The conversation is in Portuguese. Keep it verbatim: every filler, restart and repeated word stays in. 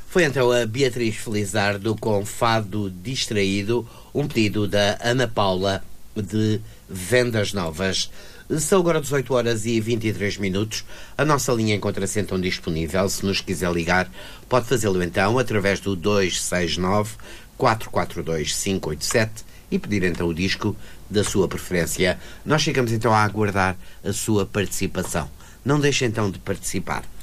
Foi então a Beatriz Felizardo com Fado Distraído, um pedido da Ana Paula de Vendas Novas. São agora dezoito horas e vinte e três minutos. A nossa linha encontra-se então disponível. Se nos quiser ligar, pode fazê-lo então através do dois seis nove, quatro quatro dois, cinco oito sete e pedir então o disco da sua preferência. Nós ficamos então a aguardar a sua participação. Não deixe então de participar.